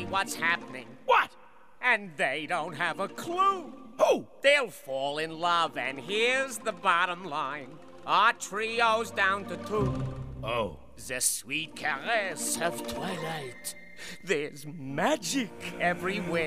what's happening. What? And they don't have a clue. Who? They'll fall in love, and here's the bottom line. Our trio's down to 2. Oh. The sweet caress of twilight. There's magic everywhere.